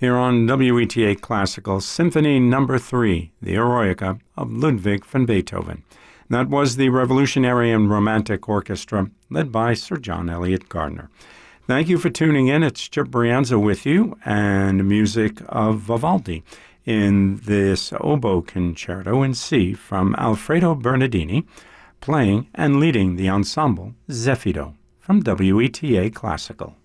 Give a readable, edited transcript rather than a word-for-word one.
here on WETA Classical Symphony No. 3, the Eroica of Ludwig van Beethoven. That was the Revolutionary and Romantic Orchestra, led by Sir John Eliot Gardiner. Thank you for tuning in. It's Chip Brianza with you, and music of Vivaldi in this oboe concerto in C from Alfredo Bernardini, playing and leading the ensemble Zeffido from WETA Classical.